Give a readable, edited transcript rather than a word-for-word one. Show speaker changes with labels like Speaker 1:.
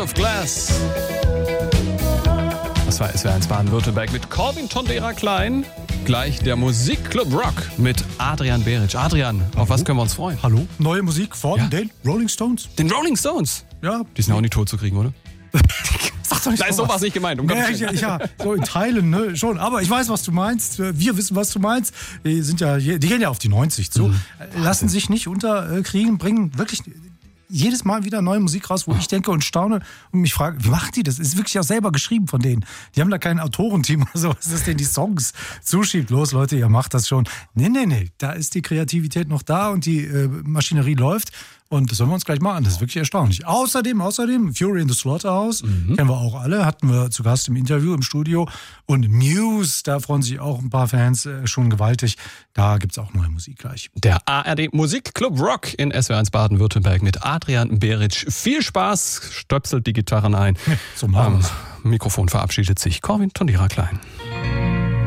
Speaker 1: of Glass. Das war SWR1 Baden-Württemberg mit Corwin Tondera Klein. Gleich der Musikclub Rock mit Adrian Beric. Adrian, auf was können wir uns freuen?
Speaker 2: Hallo, neue Musik von den Rolling Stones.
Speaker 1: Den Rolling Stones?
Speaker 2: Ja.
Speaker 1: Die sind auch nicht tot zu kriegen, oder?
Speaker 2: Sag doch nicht
Speaker 1: Nein, so war es nicht gemeint.
Speaker 2: Ja, so in Teilen, ne, schon. Aber ich weiß, was du meinst. Wir wissen, was du meinst. Die gehen ja auf die 90 zu. Lassen sich nicht unterkriegen, bringen wirklich jedes Mal wieder neue Musik raus, wo ich denke und staune und mich frage, wie macht die das? Ist wirklich auch selber geschrieben von denen. Die haben da kein Autorenteam oder so, was denen die Songs zuschiebt. Los, Leute, ihr macht das schon. Nee. Da ist die Kreativität noch da und die Maschinerie läuft. Und das hören wir uns gleich mal an. Das ist wirklich erstaunlich. Außerdem, Fury in the Slaughterhouse, kennen wir auch alle, hatten wir zu Gast im Interview im Studio. Und Muse, da freuen sich auch ein paar Fans schon gewaltig. Da gibt's auch neue Musik gleich.
Speaker 1: Der ARD Musikclub Rock in SWR1 Baden-Württemberg mit Adrian Beric. Viel Spaß, stöpselt die Gitarren ein.
Speaker 2: So machen wir's.
Speaker 1: Mikrofon verabschiedet sich Corwin Tondera Klein.